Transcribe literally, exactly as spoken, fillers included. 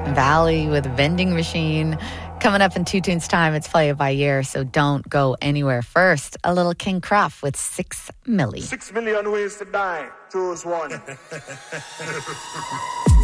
Valley with Vending Machine. Coming up in two tunes time, it's Play It By Year, so don't go anywhere. First, a little King Cruff with Six Milli. Six million ways to die. Choose one.